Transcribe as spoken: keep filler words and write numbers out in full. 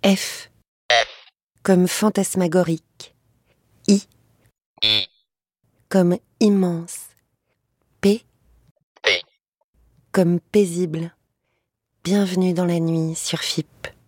F comme fantasmagorique. I I. comme immense. P P. comme paisible. Bienvenue dans la nuit sur F I P.